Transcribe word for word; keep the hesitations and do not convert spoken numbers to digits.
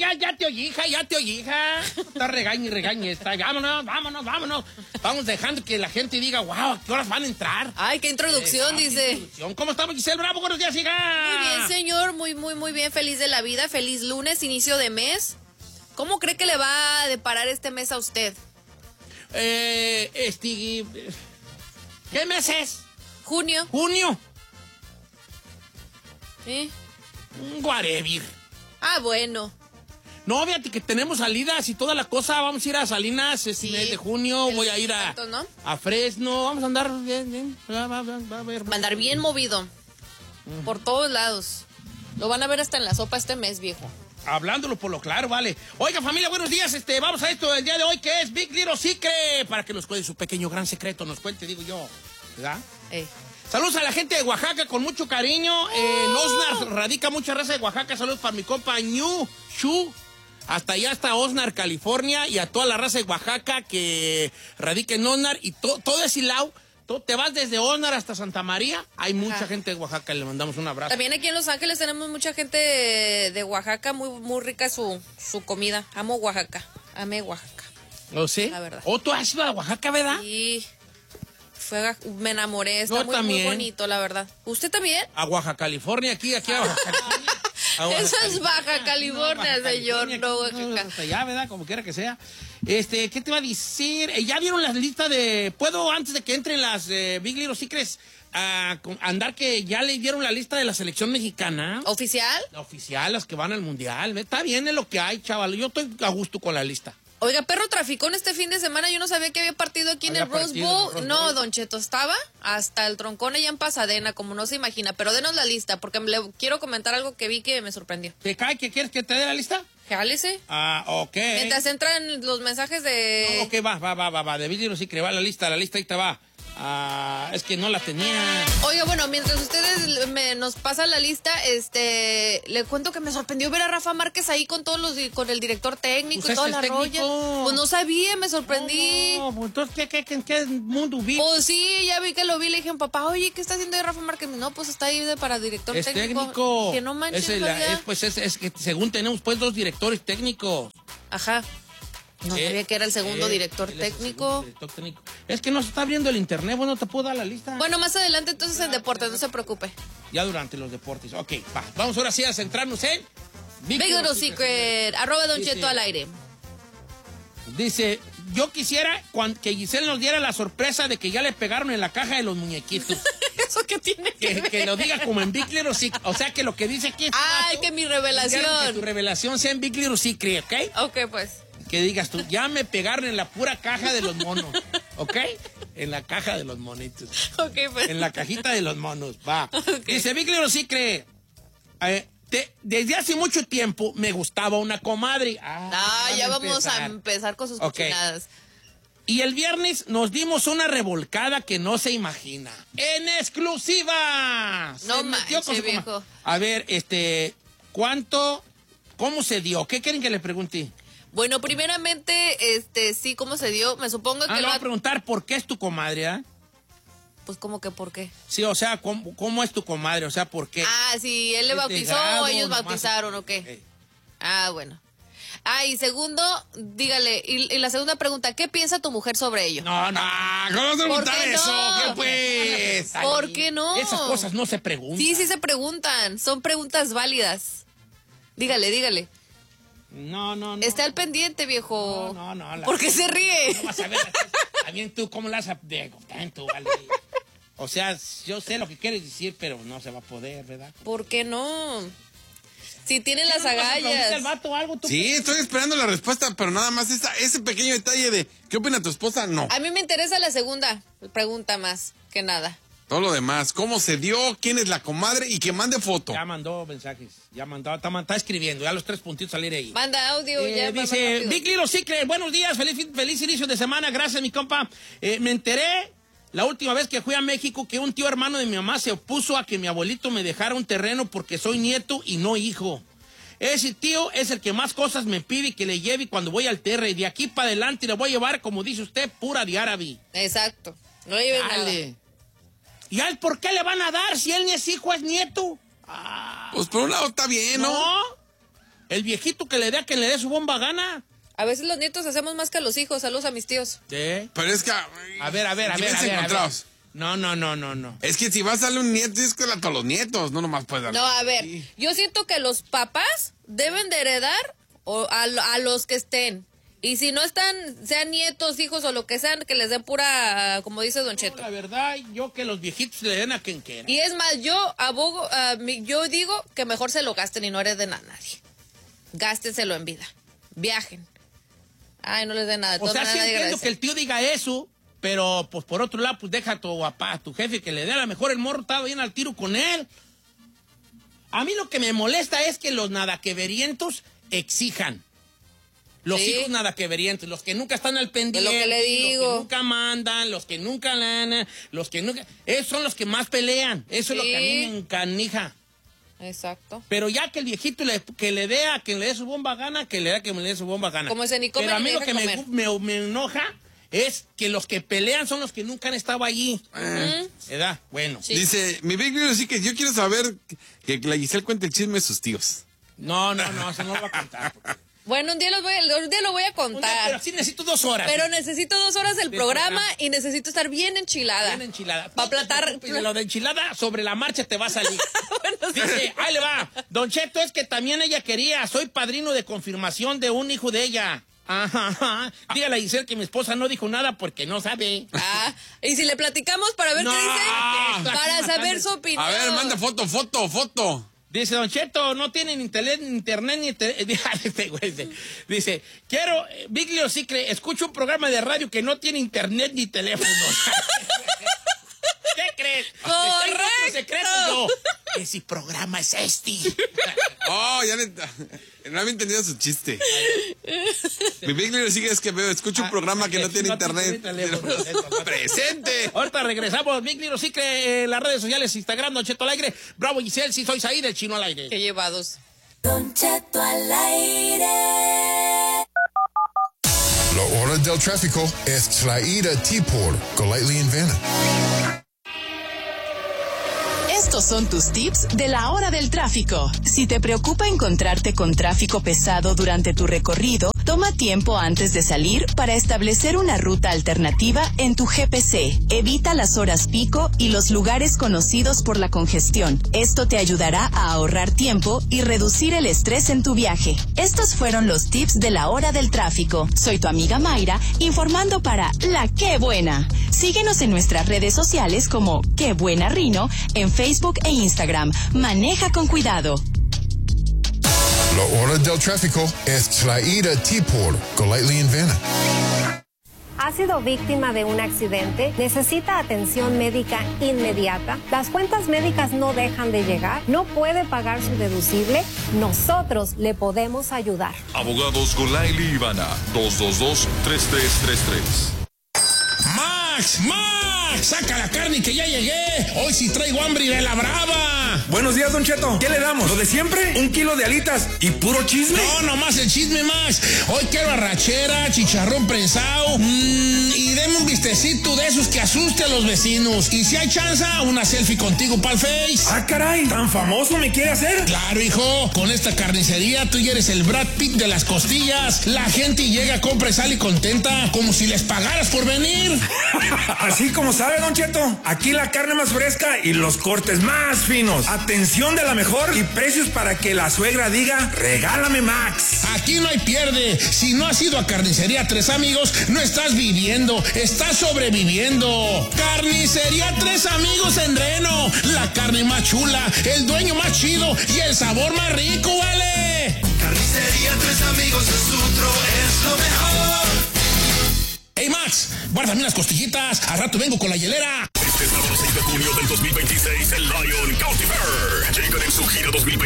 ya, ya te oí, hija, ya te oí, hija. Está regañe y regañe. Está, vámonos, vámonos, vámonos. Vamos dejando que la gente diga, wow, ¿a qué horas van a entrar? Ay, qué introducción, eh, dice. Introducción. ¿Cómo estamos, Giselle Bravo? Buenos días, hija. Muy bien, señor, muy, muy, muy bien. Feliz de la vida, feliz lunes, inicio de mes. ¿Cómo cree que le va a deparar este mes a usted? Eh, este... ¿Qué mes es? Junio. Junio. ¿Eh? Guarevi. Ah, bueno. No, fíjate que tenemos salidas y toda la cosa. Vamos a ir a Salinas, es sí. mes de junio. El Voy a ir a, tanto, ¿no? a Fresno. Vamos a andar bien, bien. Va, va, va, va a ver. Va a andar bien movido. Uh-huh. Por todos lados. Lo van a ver hasta en la sopa este mes, viejo. Hablándolo por lo claro, vale. Oiga, familia, buenos días. Este, vamos a esto el día de hoy, que es Big Little Secret. Para que nos cuente su pequeño gran secreto. Nos cuente, digo yo. ¿Verdad? Eh. Saludos a la gente de Oaxaca con mucho cariño. Oh. Eh, en Osnar radica mucha raza de Oaxaca. Saludos para mi compa Ñu Shu. Hasta allá está Osnar, California. Y a toda la raza de Oaxaca que radica en Osnar. Y to, todo ese lado. Tú te vas desde Osnar hasta Santa María. Hay mucha Ajá. gente de Oaxaca. Le mandamos un abrazo. También aquí en Los Ángeles tenemos mucha gente de, de Oaxaca. Muy, muy rica su, su comida. Amo Oaxaca. Amé Oaxaca. ¿Oh, sí? La verdad. ¿O tú has ido a Oaxaca, verdad? Sí. Fue, me enamoré. Está Yo muy, también. muy bonito, la verdad. ¿Usted también? A Oaxaca, California. Aquí, aquí a Oaxaca. A Oaxaca, Eso es Baja California, no, Baja señor. California, no, Oaxaca. No, hasta allá, ¿verdad? Como quiera que sea. Este, ¿qué te iba a decir? Eh, ¿Ya vieron las listas de... ¿Puedo, antes de que entren las eh, Big Little Secrets, a andar que ya le dieron la lista de la selección mexicana? ¿Oficial? La oficial, las que van al mundial. Está bien, es lo que hay, chaval. Yo estoy a gusto con la lista. Oiga, perro traficón este fin de semana. Yo no sabía que había partido aquí había en el Rose Bowl. Rose no, Bowl. Don Cheto, estaba hasta el troncón allá en Pasadena, como no se imagina. Pero denos la lista, porque le quiero comentar algo que vi que me sorprendió. ¿Te cae que quieres que te dé la lista? Jálese. Ah, ok. Mientras entran los mensajes de... No, ok, va, va, va, va, va. De Vídeo sí que va la lista, la lista ahí te va. Ah, es que no la tenía. Oiga, bueno, mientras ustedes me, nos pasan la lista, este, le cuento que me sorprendió ver a Rafa Márquez ahí con todos los, con el director técnico pues y toda la rolla. Pues no sabía, me sorprendí. No, no, pues entonces, ¿qué, qué, qué, qué mundo vi? Pues sí, ya vi que lo vi, le dije a mi papá, oye, ¿qué está haciendo ahí Rafa Márquez? No, pues está ahí de para director es técnico. técnico. Que no manches, es, la, es Pues es, es que según tenemos pues dos directores técnicos. Ajá. No eh, sabía que era el segundo eh, director técnico. Es, director técnico. Es que no se está abriendo el internet, bueno, te puedo dar la lista. Bueno, más adelante entonces en deportes, no se preocupe. Ya durante los deportes. Ok, va. Vamos ahora sí a centrarnos en Big Little Secret. Arroba Don Cheto al aire. Dice, yo quisiera que Giselle nos diera la sorpresa de que ya le pegaron en la caja de los muñequitos. ¿Eso qué tiene que, que ver? Que lo diga como en Big Little Secret. O sea, que lo que dice aquí es... Ay, que mi revelación. Que tu revelación sea en Big Little Secret, ¿ok? Ok, pues. Que digas tú, ya me pegaron en la pura caja de los monos, ¿ok? En la caja de los monitos. Ok, pues. En la cajita de los monos, va. Okay. Dice, Big Little Secret, eh, te, desde hace mucho tiempo me gustaba una comadre. Ah, ah ya vamos empezar. a empezar con sus okay. cochinadas. Y el viernes nos dimos una revolcada que no se imagina. ¡En exclusiva! No manches, viejo. A ver, este, ¿cuánto, cómo se dio? ¿Qué quieren que le pregunte? Bueno, primeramente, este, sí, ¿cómo se dio? Me supongo que... Ah, le lo voy a preguntar por qué es tu comadre, ¿ah? ¿eh? Pues, ¿cómo que por qué? Sí, o sea, ¿cómo, cómo es tu comadre? O sea, ¿por qué? Ah, sí, él le bautizó grado, o ellos bautizaron, ¿o qué? Okay. Ah, bueno. Ah, y segundo, dígale, y, y la segunda pregunta, ¿qué piensa tu mujer sobre ello? No, no, ¿cómo vas a preguntar eso? No? ¿Qué pues? ¿Por qué no? Esas cosas no se preguntan. Sí, sí se preguntan, son preguntas válidas. Dígale, dígale. No, no, no. Está al pendiente, viejo. No, no, no. La, ¿por qué se ríe? No vas a ver, también tú, ¿cómo la has de tanto, vale? O sea, yo sé lo que quieres decir, pero no se va a poder, ¿verdad? ¿Por qué no? Si tiene las agallas. ¿El vato algo? ¿Tú sí, puedes? Estoy esperando la respuesta, pero nada más esa, ese pequeño detalle de ¿qué opina tu esposa? No. A mí me interesa la segunda pregunta más que nada. Todo lo demás, ¿cómo se dio? ¿Quién es la comadre? Y que mande foto. Ya mandó mensajes, ya mandó, está, está escribiendo, ya los tres puntitos salir ahí. Manda audio, eh, ya. Dice, Big Little Secret, buenos días, feliz, feliz inicio de semana, gracias mi compa. Eh, me enteré la última vez que fui a México que un tío hermano de mi mamá se opuso a que mi abuelito me dejara un terreno porque soy nieto y no hijo. Ese tío es el que más cosas me pide que le lleve cuando voy al terre. Y de aquí para adelante le voy a llevar, como dice usted, pura de árabe. Exacto. No lleve nada. ¿Y a él por qué le van a dar si él ni es hijo, es nieto? Ah. Pues por un lado está bien, ¿no? ¿No? El viejito que le dé a quien le dé su bomba gana. A veces los nietos hacemos más que a los hijos. Saludos a mis tíos. ¿Sí? Pero es que... A ver, a ver, a ver, a ver, a ver. No, no, no, no, no. Es que si vas a darle un nieto, es que a todos los nietos, no nomás puedes darle. No, a ver, sí. Yo siento que los papás deben de heredar o a, a los que estén. Y si no están, sean nietos, hijos o lo que sean, que les den pura, como dice Don Cheto. No, la verdad, yo que los viejitos le den a quien quiera. Y es más, yo abogo, uh, mi, yo digo que mejor se lo gasten y no hereden a nadie. Gástenselo en vida. Viajen. Ay, no les den nada. De o sea, sí entiendo agradece. que el tío diga eso, pero pues por otro lado, pues deja a tu papá, a tu jefe que le dé. A lo mejor el morro está bien al tiro con él. A mí lo que me molesta es que los nadaqueverientos exijan. Los sí. hijos nadaqueverientos, los que nunca están al pendiente, de lo que le digo. los que nunca mandan, los que nunca lana, los que nunca... Esos son los que más pelean. Eso sí. es lo que a mí me encanija. Exacto. Pero ya que el viejito le, que le dé a quien le dé su bomba gana, que le dé a quien le dé su bomba gana. Como ese ni come Pero a ni mí lo deja que me, comer. me, me enoja es que los que pelean son los que nunca han estado allí. Eh. ¿Verdad? Bueno. Sí. Dice, mi Big Little Secret, yo quiero saber que, que la Giselle cuente el chisme de sus tíos. No, no, no, eso no lo va a contar. Porque... Bueno, un día, los voy a, un día lo voy a contar. Día, pero sí necesito dos horas. Pero necesito dos horas del de programa, programa y necesito estar bien enchilada. Bien enchilada. Para platar. Lo de enchilada sobre la marcha te va a salir. Bueno, sí. Dice, ahí le va. Don Cheto, es que también ella quería. Soy padrino de confirmación de un hijo de ella. Ajá, ajá. Dígale a Giselle que mi esposa no dijo nada porque no sabe. Ah, y si le platicamos para ver No, qué dice, para saber su opinión. A ver, manda foto, foto, foto. Dice, Don Cheto, no tienen internet, internet ni internet. Dice, quiero, Big Little Secret, escucho un programa de radio que no tiene internet ni teléfono. ¿Qué crees? Correcto. Secreto yo. Ese programa es este. Oh, ya neta. No había entendido su chiste. Mi Big Little Secret es que veo, escucho un programa que no tiene internet. Presente. Ahorita regresamos, Big Little Secret, eh, las redes sociales, Instagram, Don Cheto al aire. Bravo, Giselle, si soy ahí del Chino al aire. Qué llevados. Don Cheto al aire. La hora del tráfico es traída a ti por Golightly and Vanna. Estos son tus tips de la hora del tráfico. Si te preocupa encontrarte con tráfico pesado durante tu recorrido, toma tiempo antes de salir para establecer una ruta alternativa en tu G P C. Evita las horas pico y los lugares conocidos por la congestión. Esto te ayudará a ahorrar tiempo y reducir el estrés en tu viaje. Estos fueron los tips de la hora del tráfico. Soy tu amiga Mayra, informando para La Qué Buena. Síguenos en nuestras redes sociales como Qué Buena Rino, en Facebook e Instagram. Maneja con cuidado. La hora del tráfico es traída a ti por Golightly and Vanna. ¿Ha sido víctima de un accidente? ¿Necesita atención médica inmediata? ¿Las cuentas médicas no dejan de llegar? ¿No puede pagar su deducible? Nosotros le podemos ayudar. Abogados Golightly y Vanna, dos dos dos, tres tres tres tres. ¡Max! ¡Max! ¡Saca la carne que ya llegué! Hoy sí traigo hambre y de la brava. Buenos días, Don Cheto. ¿Qué le damos? ¿Lo de siempre? ¿Un kilo de alitas y puro chisme? No, nomás el chisme, Max. Hoy quiero arrachera, chicharrón prensado mmm, y deme un vistecito de esos que asuste a los vecinos. Y si hay chance, una selfie contigo pa'l Face. Ah, caray, ¿tan famoso me quiere hacer? Claro, hijo. Con esta carnicería tú ya eres el Brad Pitt de las costillas. La gente llega, compra y sale contenta, como si les pagaras por venir. Así como sabe, Don Cheto. Aquí la carne más fresca y los cortes más finos. Atención de la mejor y precios para que la suegra diga, regálame Max. Aquí no hay pierde. Si no has ido a Carnicería Tres Amigos, no estás viviendo, estás sobreviviendo. Carnicería Tres Amigos en Reno. La carne más chula, el dueño más chido y el sabor más rico, ¿vale? Carnicería Tres Amigos, es otro, es lo mejor. Hey Max, guárdame unas costillitas, al rato vengo con la hielera. Este sábado seis de junio del dos mil veintiséis, el Lion County Fair. Llegan en su gira dos mil veintiséis